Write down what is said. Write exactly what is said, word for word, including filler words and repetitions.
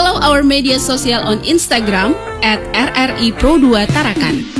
Follow our media sosial on Instagram at R R I Pro dua Tarakan.